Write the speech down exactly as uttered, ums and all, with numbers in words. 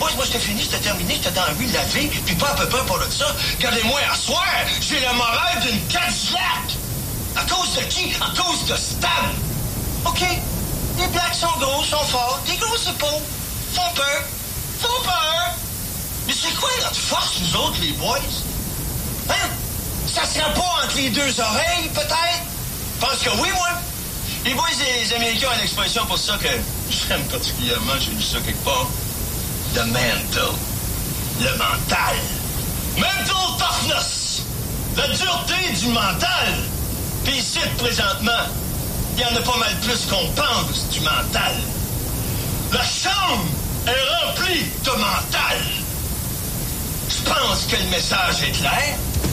boys, moi, c'était fini, c'était terminé, j'étais dans la rue, lavé, puis pas à peu près pour de ça. Regardez-moi, à soir, j'ai le moral d'une Cadillac. À cause de qui? À cause de Stan. OK, les blacks sont gros, sont forts, des grosses épaules, font peur, font peur. Mais c'est quoi notre force, nous autres, les boys? Hein? Ça serait pas entre les deux oreilles, peut-être? Je pense que oui, moi. Les boys et les Américains ont une expression pour ça que j'aime particulièrement, j'ai lu ça quelque part. The mental. Le mental. Mental toughness. La dureté du mental. Puis ici, présentement, il y en a pas mal plus qu'on pense du mental. La chambre est remplie de mental. Je pense que le message est clair.